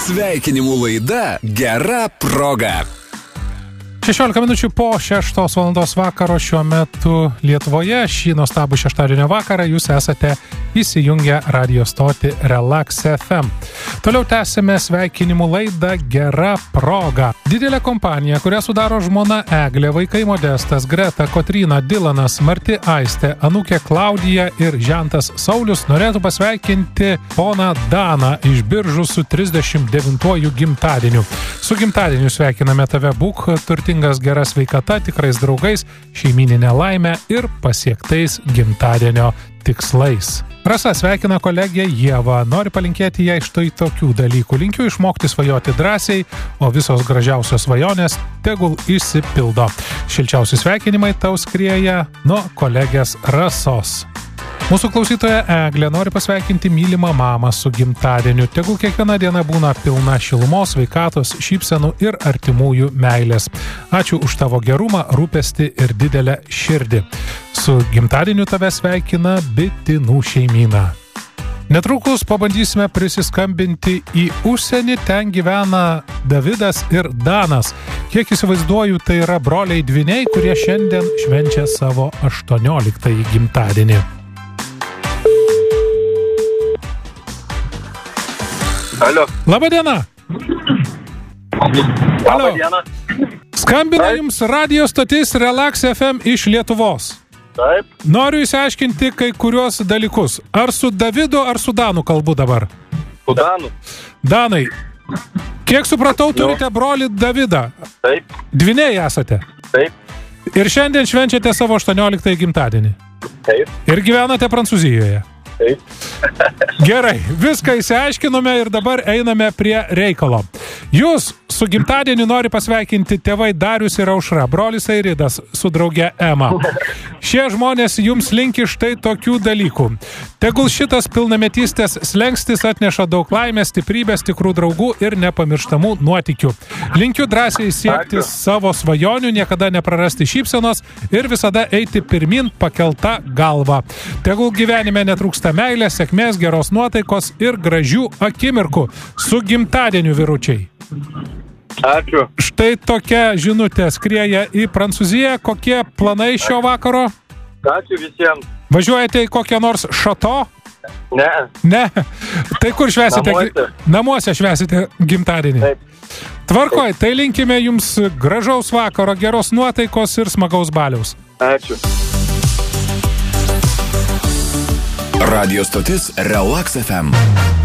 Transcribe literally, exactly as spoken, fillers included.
Sveikinimų laida Gera proga. šešiolika minučių po šeštos valandos vakaro šiuo metu Lietuvoje. Šį nuostabų šeštadienio vakarą jūs esate įsijungę radio stotį Relax F M. Toliau tęsime sveikinimų laidą Gera proga. Didelė kompanija, kurią sudaro žmona Eglė, vaikai Modestas, Greta, Kotryna, Dilanas, Marti Aistė, anūkė Klaudija ir žentas Saulius norėtų pasveikinti poną Daną iš Biržų su trisdešimt devintuoju gimtadieniu. Su gimtadieniu sveikiname tave, būk turtingas, gera sveikata, tikrais draugais, šeimyninė laimė ir pasiektais gimtadienio tikslais. Rasa sveikina kolegę Ievą, nori palinkėti jai štai tokių dalykų. Linkiu išmokti svajoti drąsiai, o visos gražiausios svajonės tegul išsipildo. Šilčiausi sveikinimai tau skrieja nuo kolegės Rasos. Mūsų klausytoja Eglė nori pasveikinti mylimą mamą su gimtadieniu. Tegul kiekviena diena būna pilna šilumos, sveikatos, šypsenų ir artimųjų meilės. Ačiū už tavo gerumą, rūpestį ir didelę širdį. Su gimtadieniu tave sveikina Bitinų šeimyna. Netrukus pabandysime prisiskambinti į užsienį, ten gyvena Davidas ir Danas. Kiek įsivaizduoju, tai yra broliai dvyniai, kurie šiandien švenčia savo aštuonioliktąjį gimtadienį. Alio. Labą dieną. Labą dieną. Skambina jums radio stotis Relax F M iš Lietuvos. Taip. Noriu įsiaiškinti kai kuriuos dalykus. Ar su Davidu, ar su Danu kalbu dabar? Su Danu. Danai, kiek supratau, turite brolį Davidą. Taip. Dvyniai esate. Taip. Ir šiandien švenčiate savo aštuonioliktąjį gimtadienį. Taip. Ir gyvenate Prancūzijoje. Taip. Gerai, viską įsiaiškinome ir dabar einame prie reikalo. Jūs su gimtadieniu nori pasveikinti tėvai Darius ir Aušra, brolis Airidas su drauge Ema. Šie žmonės jums linki štai tokių dalykų. Tegul šitas pilnametystės slengstis atneša daug laimės, stiprybės, tikrų draugų ir nepamirštamų nuotykių. Linkiu drąsiai siekti savo svajonių, niekada neprarasti šypsenos ir visada eiti pirmin pakelta galva. Tegul gyvenime netrūksta meilės, sėkmės, geros nuotaikos ir gražių akimirkų. Su gimtadieniu, vyručiai. Ačiū. Štai tokia žinutė skrieja į Prancūziją. Kokie planai šio vakaro? Ačiū visiems. Važiuojate į kokią nors šato? Ne. Ne. Tai kur švesite? Namuose. Namuose švesite gimtadienį. Taip. Tvarkoj, tai linkime jums gražaus vakaro, geros nuotaikos ir smagaus baliaus. Ačiū. Radio stotis Relax F M.